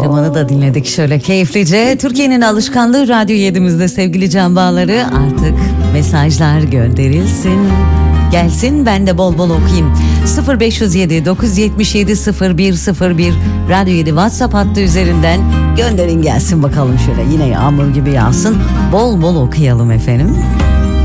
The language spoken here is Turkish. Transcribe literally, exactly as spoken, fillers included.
Kahraman'ı da dinledik şöyle keyiflice. Türkiye'nin alışkanlığı Radyo yedimizde sevgili can bağları. Artık mesajlar gönderilsin. Gelsin ben de bol bol okuyayım. sıfır beş yüz yedi dokuz yetmiş yedi sıfır bir sıfır bir Radyo yedi WhatsApp hattı üzerinden gönderin gelsin bakalım şöyle. Yine yağmur gibi yağsın. Bol bol okuyalım efendim.